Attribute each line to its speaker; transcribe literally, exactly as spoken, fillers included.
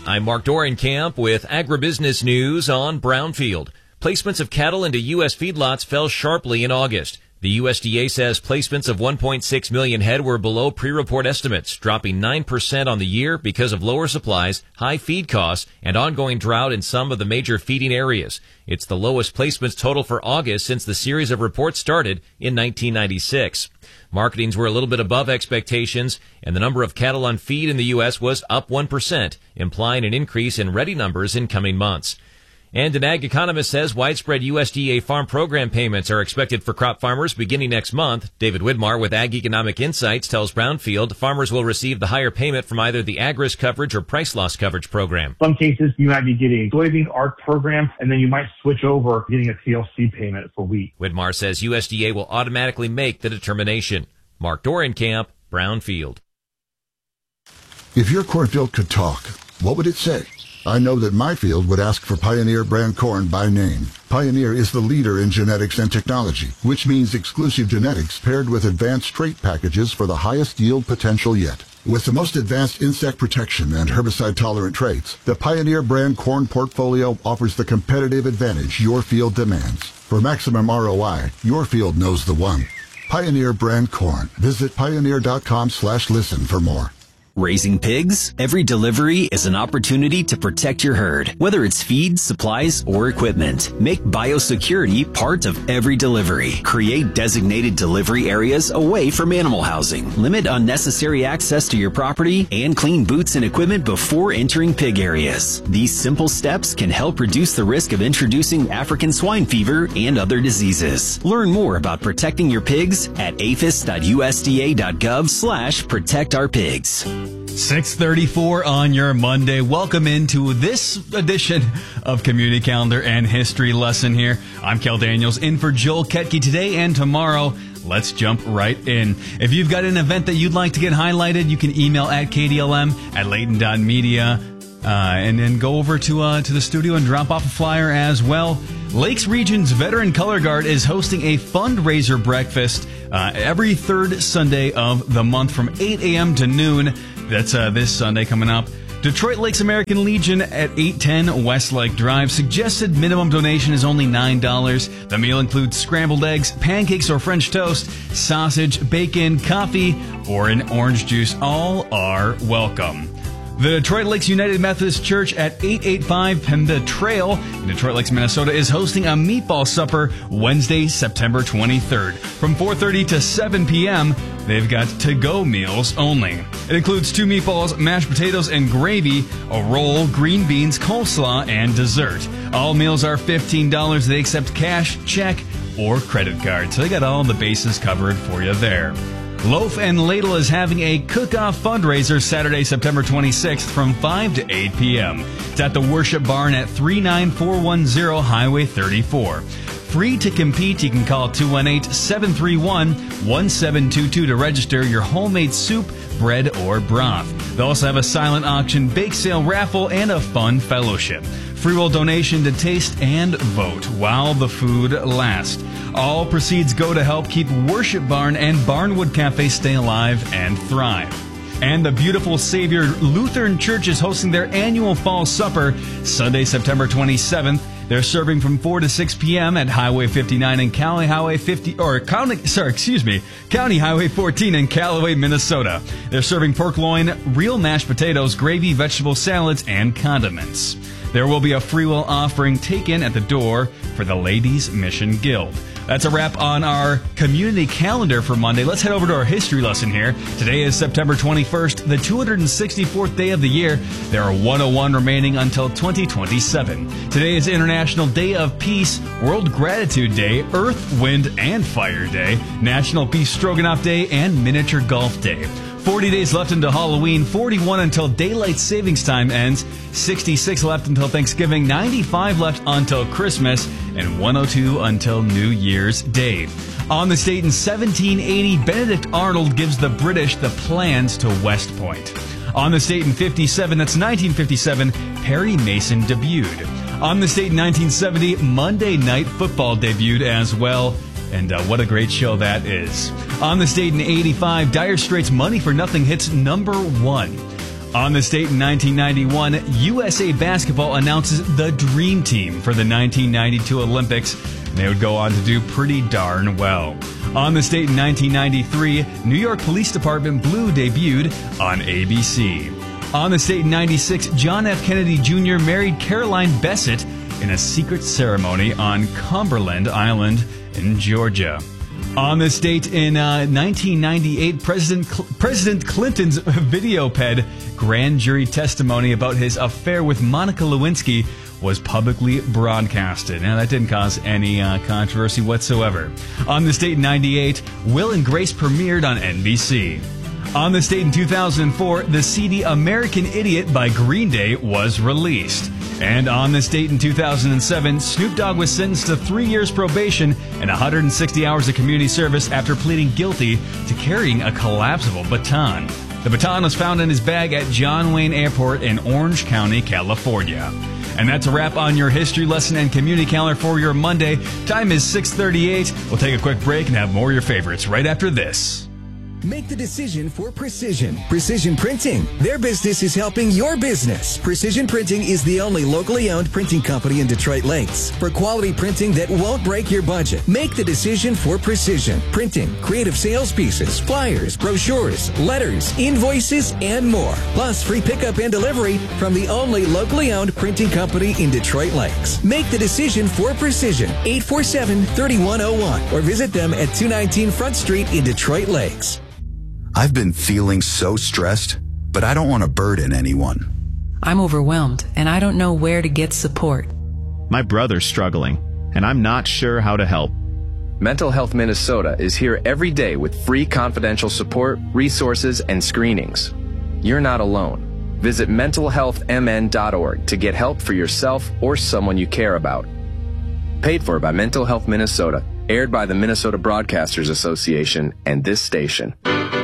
Speaker 1: I'm Mark Dorenkamp with Agribusiness News on Brownfield. Placements of cattle into U S feedlots fell sharply in August. The U S D A says placements of one point six million head were below pre-report estimates, dropping nine percent on the year because of lower supplies, high feed costs, and ongoing drought in some of the major feeding areas. It's the lowest placements total for August since the series of reports started in nineteen ninety-six. Marketings were a little bit above expectations, and the number of cattle on feed in the U S was up one percent, implying an increase in ready numbers in coming months. And an ag economist says widespread U S D A farm program payments are expected for crop farmers beginning next month. David Widmar with Ag Economic Insights tells Brownfield farmers will receive the higher payment from either the Ag-Risk coverage or price loss coverage program.
Speaker 2: Some cases you might be getting a soybean A R C program, and then you might switch over getting a T L C payment for wheat.
Speaker 1: Widmar says U S D A will automatically make the determination. Mark Dorenkamp, Brownfield.
Speaker 3: If your cornfield could talk, what would it say? I know that my field would ask for Pioneer brand corn by name. Pioneer is the leader in genetics and technology, which means exclusive genetics paired with advanced trait packages for the highest yield potential yet. With the most advanced insect protection and herbicide-tolerant traits, the Pioneer brand corn portfolio offers the competitive advantage your field demands. For maximum R O I, your field knows the one. Pioneer brand corn. Visit pioneer.com slash listen for more.
Speaker 4: Raising pigs? Every delivery is an opportunity to protect your herd, whether it's feed, supplies, or equipment. Make biosecurity part of every delivery. Create designated delivery areas away from animal housing. Limit unnecessary access to your property and clean boots and equipment before entering pig areas. These simple steps can help reduce the risk of introducing African swine fever and other diseases. Learn more about protecting your pigs at aphis.usda.gov slash protect our pigs.
Speaker 5: six thirty-four on your Monday. Welcome into this edition of Community Calendar and History Lesson here. I'm Kel Daniels in for Joel Ketke today and tomorrow. Let's jump right in. If you've got an event that you'd like to get highlighted, you can email at k d l m at layton dot media uh, and then go over to uh, to the studio and drop off a flyer as well. Lakes Region's Veteran Color Guard is hosting a fundraiser breakfast uh, every third Sunday of the month from eight a.m. to noon. That's uh, this Sunday coming up. Detroit Lakes American Legion at eight ten Westlake Drive. Suggested minimum donation is only nine dollars. The meal includes scrambled eggs, pancakes or French toast, sausage, bacon, coffee, or an orange juice. All are welcome. The Detroit Lakes United Methodist Church at eight eighty-five Pemba Trail in Detroit Lakes, Minnesota is hosting a meatball supper Wednesday, September twenty-third. From four thirty to seven p.m., they've got to-go meals only. It includes two meatballs, mashed potatoes and gravy, a roll, green beans, coleslaw, and dessert. All meals are fifteen dollars. They accept cash, check, or credit card. So they got all the bases covered for you there. Loaf and Ladle is having a cook-off fundraiser Saturday, September twenty-sixth from five to eight p.m. It's at the Worship Barn at three nine four one zero Highway thirty-four. Free to compete, you can call two one eight, seven three one, one seven two two to register your homemade soup, bread, or broth. They also have a silent auction, bake sale, raffle, and a fun fellowship. Free will donation to taste and vote while the food lasts. All proceeds go to help keep Worship Barn and Barnwood Cafe stay alive and thrive. And the Beautiful Savior Lutheran Church is hosting their annual fall supper Sunday, September twenty-seventh. They're serving from four to six p.m. at Highway fifty-nine and County Highway fifty, or County, sorry, excuse me, County Highway fourteen in Callaway, Minnesota. They're serving pork loin, real mashed potatoes, gravy, vegetable salads, and condiments. There will be a free will offering taken at the door for the Ladies Mission Guild. That's a wrap on our community calendar for Monday. Let's head over to our history lesson here. Today is September twenty-first, the two hundred sixty-fourth day of the year. There are one oh one remaining until twenty twenty-seven. Today is International Day of Peace, World Gratitude Day, Earth, Wind, and Fire Day, National Peace Stroganoff Day, and Miniature Golf Day. forty days left until Halloween, forty-one until Daylight Savings Time ends, sixty-six left until Thanksgiving, ninety-five left until Christmas, and one oh two until New Year's Day. On this date in seventeen eighty, Benedict Arnold gives the British the plans to West Point. On this date in fifty-seven, that's nineteen fifty-seven, Perry Mason debuted. On this date in nineteen seventy, Monday Night Football debuted as well. And uh, what a great show that is. On this date in eighty-five, Dire Straits' Money for Nothing hits number one. On this date in nineteen ninety-one, U S A Basketball announces the Dream Team for the nineteen ninety-two Olympics. They would go on to do pretty darn well. On this date in nineteen ninety-three, New York Police Department Blue debuted on A B C. On this date in ninety-six, John F. Kennedy Junior married Caroline Bessette in a secret ceremony on Cumberland Island in Georgia. On this date in uh, nineteen ninety-eight, President Cl- President Clinton's video-ped grand jury testimony about his affair with Monica Lewinsky was publicly broadcasted. Now, that didn't cause any uh, controversy whatsoever. On this date in ninety-eight, Will and Grace premiered on N B C. On this date in two thousand four, the C D American Idiot by Green Day was released. And on this date in two thousand seven, Snoop Dogg was sentenced to three years probation and one hundred sixty hours of community service after pleading guilty to carrying a collapsible baton. The baton was found in his bag at John Wayne Airport in Orange County, California. And that's a wrap on your history lesson and community calendar for your Monday. Time is six thirty-eight. We'll take a quick break and have more of your favorites right after this.
Speaker 6: Make the decision for Precision. Precision Printing. Their business is helping your business. Precision Printing is the only locally owned printing company in Detroit Lakes for quality printing that won't break your budget. Make the decision for Precision Printing. Creative sales pieces, flyers, brochures, letters, invoices, and more. Plus free pickup and delivery from the only locally owned printing company in Detroit Lakes. Make the decision for Precision. eight four seven, three one zero one or visit them at two nineteen Front Street in Detroit Lakes.
Speaker 7: I've been feeling so stressed, but I don't want to burden anyone.
Speaker 8: I'm overwhelmed, and I don't know where to get support.
Speaker 9: My brother's struggling, and I'm not sure how to help.
Speaker 10: Mental Health Minnesota is here every day with free confidential support, resources, and screenings. You're not alone. Visit mental health m n dot org to get help for yourself or someone you care about. Paid for by Mental Health Minnesota. Aired by the Minnesota Broadcasters Association and this station.